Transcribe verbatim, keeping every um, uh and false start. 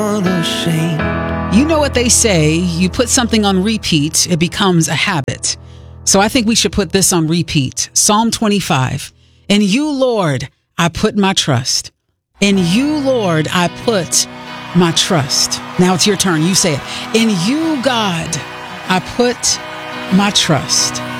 unashamed. You know what they say, you put something on repeat, it becomes a habit. So I think we should put this on repeat. Psalm twenty-five. In you, Lord, I put my trust. In you, Lord, I put my trust. Now it's your turn. You say it. In you, God, I put my trust.